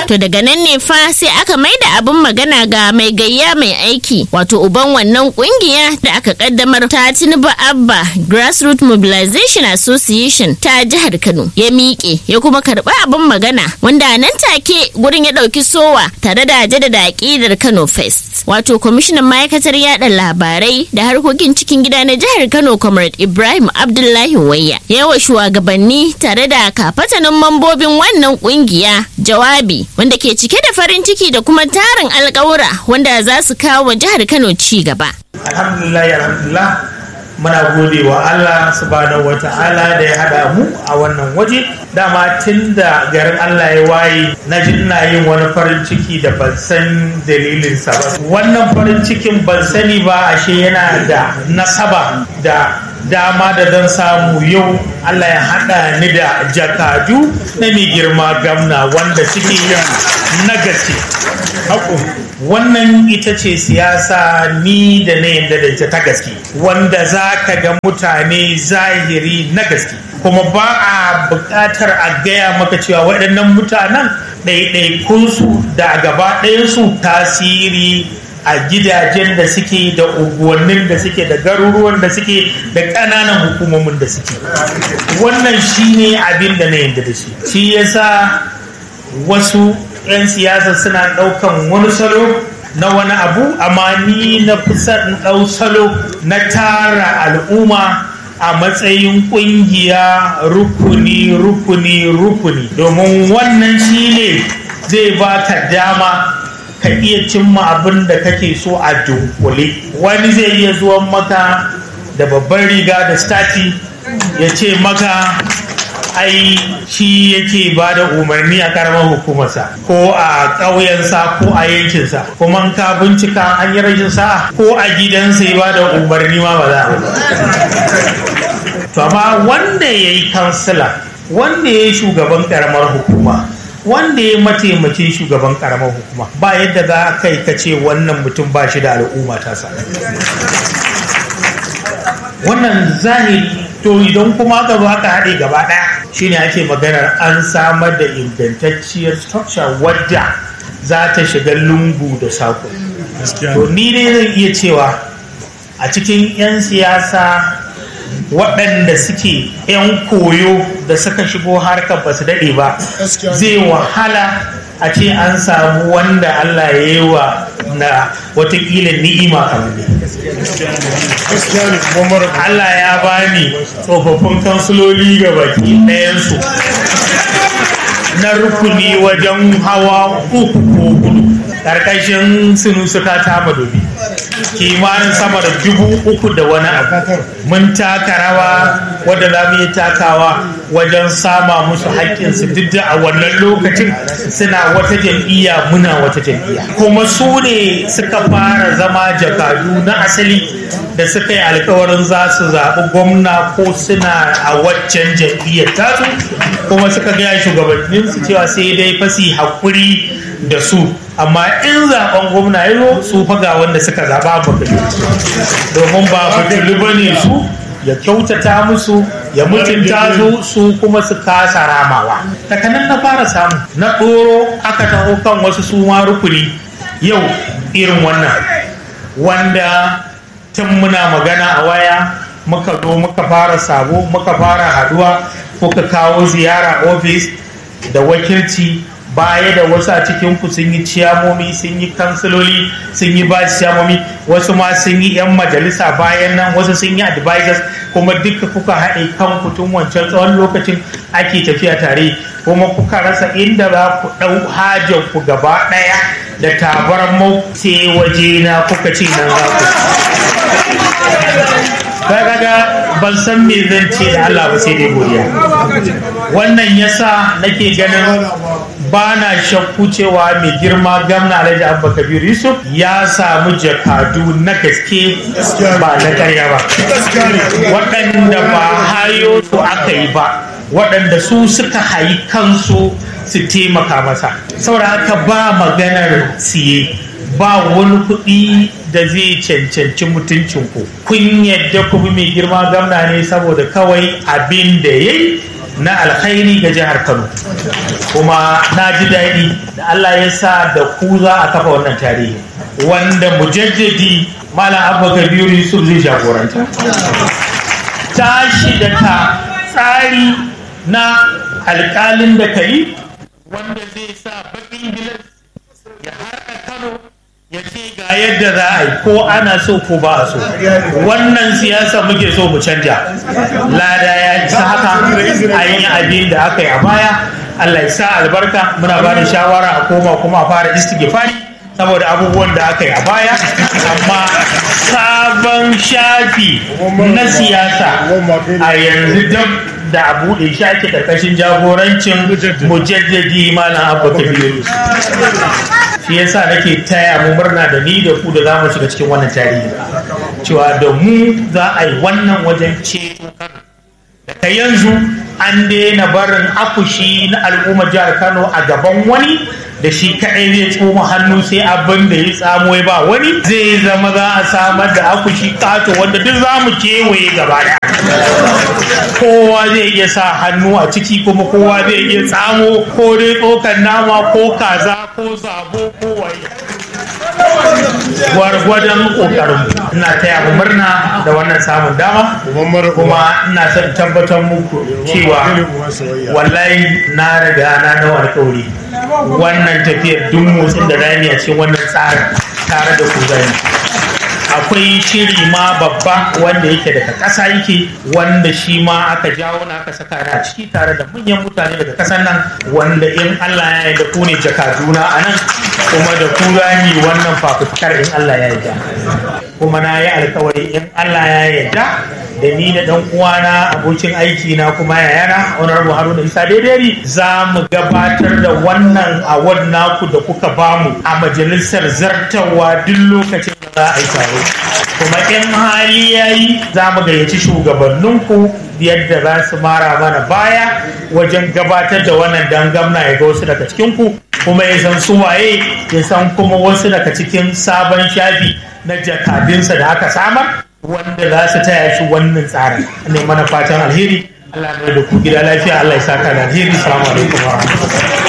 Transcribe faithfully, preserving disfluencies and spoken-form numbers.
To daga nan ne fa sai aka maida abin magana ga mai gayya mai aiki, wato uban wannan kungiya da aka kaddamar ta Tinubu Abba Grassroots Mobilization Association ta jihar Kano, ya miƙe ya kuma karɓi abin magana, wanda nan take gurin ya ɗauki sowa tare da jaddada aƙidar Kano First. Wato kwamishinan ma'aikatar yada labarai da harkokin cikin gida na jihar Kano Comrade Ibrahim Abdullahi Wayya yawa shugabanni tare da kafatanin mambobin wannan kungiya jawabi wanda ke cike da farin ciki da kuma tarin alƙawura wanda za su kawo wa jihar Kano ci gaba. Alhamdulillah, alhamdulillah. Muna gode wa Allah subhanahu wata'ala da ya haɗa mu a wannan waje. Dama tun da garin Allah ya waye na ji ina yin wani farin ciki da ban san dalilinsa ba. Wannan farin cikin ban sani ba ashe yana da nasaba da dama da zan samu yau Allah ya haɗa ni da jakadu na mai girma gamna wanda suke yin nagaci. Wannan ita ce siyasa ni da na yadda da ita ta gaske, wanda za ka ga mutane zahiri na gaske, kuma ba a buƙatar a gaya maka cewa waɗannan mutanen ɗaiɗaikunsu da gaba ɗayansu tasiri a gidajen da suke da unguwannin da suke da garuruwan da suke da ƙananan hukumomin da suke. Wannan shine abin da na yadda da shi. Shi yasa wasu 'yan siyasa suna ɗaukan wani salo na wani abu, amma ni na fi son ɗau salo na tara al'umma a matsayin ƙungiya rukuni rukuni rukuni, domin wannan shine zai baka dama ka iya cimma abin da kake so a dunkule. Wani zai iya zuwan maka da babban riga da stati ya ce maka ai shi yake ba da umarni a karamar hukumarsa ko a ƙauyensa ko a yankinsa, kuma ka bincika an yi rashin sa'a ko a gidansa ya ba da umarni ma ba za a ba. To amma wanda ya yi kansila, wanda ya yi shugaban karamar hukuma, wanda ya mataimakin shugaban karamar hukuma, ba yadda za ka yi kace wannan mutum ba shi da al'umma tasa. Wannan zahiri. To idan kuma aka zo aka haɗe gaba ɗaya shine ake maganar an samar da ingantacciyar structure wadda za ta shiga lungu da saƙo. To ni dai zan iya cewa a cikin 'yan siyasa waɗanda suke 'yan koyo da suka shigo harkar ba su daɗe ba, zai wahala a ce an samu wanda Allah ya yi wa na watakila ni'ima kamar ne. Allah ya bani tsofaffin kansuloli ga baki ɗayansu na rukuni wajen hawa uku ko hudu ƙarƙashin sunusuka ta madobi, kimanin sama da dubu uku da wani abu. Mun taka rawa wadda za mu yi takawa wajen sama musu haƙƙinsu, duk da a wannan lokacin suna wata jam'iyya muna wata jam'iyya, kuma su ne suka fara zama jakadu na asali da suka yi alkawarin za su zaɓi gwamna ko suna a waccan jam'iyyar tasu, kuma suka gaya shugabanninsu cewa sai dai fasi haƙuri da su, amma in zaben gwamna ya zo su faga wanda suka zaɓa bakali, domin ba bakali ba ne su, ya kyautata musu ya mutunta su su kuma su kasa ramawa. Daga nan na fara samu na ɗoro aka taho kan wasu su ma rukuni yau irin wannan, wanda tun muna magana a waya muka zo muka fara sabo muka fara haduwa kuka kawo ziyara ofis da wakilci, baya da wasu a cikin ku sun yi ciyamomi, sun yi kansiloli, sun yi ba ciyamomi, wasu ma sun yi 'yan majalisa bayan nan, wasu sun yi advisors, kuma duka kuka haɗe kan tun wancan tsawon lokacin ake tafiya tare, kuma kuka rasa inda za ku ɗau hajar ku gaba ɗaya da tabar mauce waje na kuka ce nan za ku. Kaga ban san me zan ce da Allah ba sai dai godiya. Wannan yasa nake ganin ba na shakku cewa mai girma gamna Alhaji Abba Kabir Yusuf ya samu jakadu na gaske ba na karya ba, waɗanda ba hayo su aka yi ba, waɗanda su suka hayi kansu su taimaka masa. Saboda haka ba maganar siye, ba wani kuɗi da zai cancanci mutuncinku. Kun yadda ku bi mai girma gamna ne saboda kawai abin da ya yi na alkhairi ga jihar Kano, kuma na ji daɗi da Allah ya sa da ku za a kafa wannan tarihi wanda mujaddadi Malam Abba Kabiru Yusuf zai jagoranta. Tashi daga tsari na alƙalin da kai wanda zai sa baƙin gilas ya harka Kano ya ce ga yadda za a yi ko ana so ko ba a so. Wannan siyasa muke so mu canja. Lada ya isa haka a yin abin da aka yi a baya. Allah ya sa albarka. Muna ba da shawara a koma kuma a fara istighfari saboda abubuwan da aka yi a baya, amma sabon shafi na siyasa a yanzu dab da a buɗe shi ake ƙarƙashin jagorancin mujaddadi Malam Abba Kabiru. Shi yasa nake taya mu murna da ni da ku da za mu shiga cikin wannan tarihi, cewa da mu za a yi wannan wajen ceto Kano. Daga yanzu an daina barin akushi na al'ummar jihar Kano a gaban wani da shi kaɗai zai tsoma hannu sai abin da ya tsamo ya ba wani. Zai zama za a samar da akushi kato wanda duk za mu kewaye gaba ɗaya. Kowa zai iya sa hannu a ciki, kuma kowa zai iya tsamo ko dai tsokan nama ko kaza ko zabo ko waye. Gwargwadon kokarin ina taya mu murna da wannan samun dama, kuma ina son tabbatar muku cewa wallahi na riga na nawa alƙawari wannan tafiyar duk motsin da rani a cikin wannan tsarin tare da ku zai. Akwai shiri ma babba wanda yake daga ƙasa yake, wanda shi ma aka jawo na aka saka na ciki tare da manyan mutane daga ƙasar nan, wanda in Allah ya yarda ku ne jakaduna a nan, kuma da ku gani wannan fafutukar in Allah ya yarda. Kuma na yi alkawari in Allah ya yarda da ni da ɗan uwana abokin aiki na kuma yayana Honorable Haruna Isa Daidari za mu gabatar da wannan award naku da kuka bamu a majalisar zartawa duk lokacin da za a yi taro. Kuma in hali ya yi za mu gayyaci shugabanninku yadda za su mara mana baya wajen gabatar da wannan dangamna ya ga wasu daga cikinku, kuma ya san su waye, ya san kuma wasu daga cikin sabon shafi na jakadunsa da aka samar wanda za su taya shi wannan tsarin. Ne mana fatan alheri. Allah mai da ku gida lafiya. Allah ya saka da alheri. Assalamu alaikum wa rahmatullahi.